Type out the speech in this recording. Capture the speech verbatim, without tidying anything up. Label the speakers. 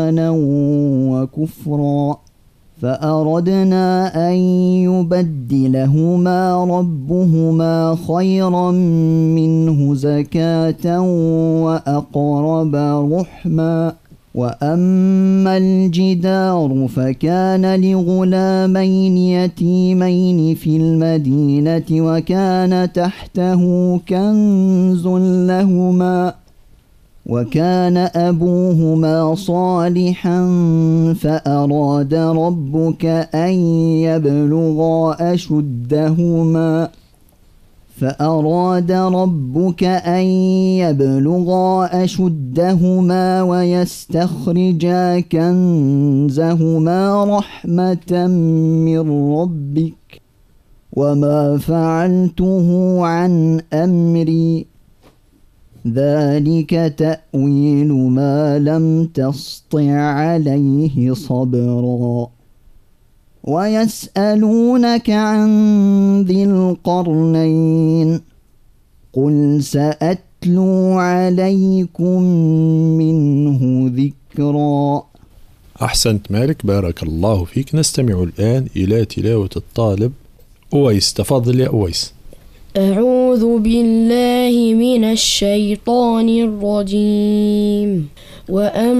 Speaker 1: وكفرا فأردنا أن يبدلهما ربهما خيرا منه زكاة وأقرب رحما وأما الجدار فكان لغلامين يتيمين في المدينة وكان تحته كنز لهما وكان أبوهما صالحا فأراد ربك أن يبلغا أشدهما فأراد ربك أن يبلغا أشدهما ويستخرجا كنزهما رحمة من ربك وما فعلته عن أمري ذلك تأويل ما لم تسطع عليه صبرا ويسألونك عن ذي القرنين قل سأتلو عليكم منه ذكرا.
Speaker 2: أحسنت مالك، بارك الله فيك. نستمع الآن إلى تلاوة الطالب أويس. تفضل يا أويس.
Speaker 3: أعوذ بالله من الشيطان الرجيم. وأما